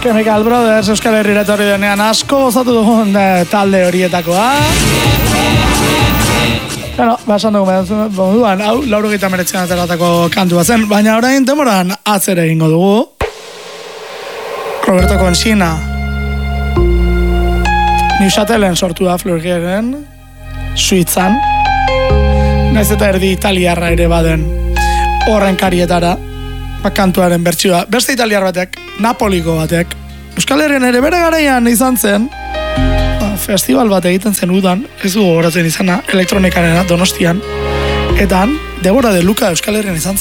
Chemical Brothers Euskal Herrira etorri denean asko gozatu dugun talde horietakoa. Bueno, esan dugu moduan, hau, 89 ateratako kantua zen, baina orain demoran atzera egingo dugu. Roberto Consina. Neusatelen sortu da Florgeren, Suitzan. Naiz eta erdi italiarra ere baden horren karietara, kantuaren bertsioa. Beste italiar batek, Napoliko batek, Euskal Herrian ere bere garaian izan zen, festival bat egiten zen udan, ez dugu horatzen izana, elektronikarena Donostian, eta han, Debora de Luca Euskal Herrian izan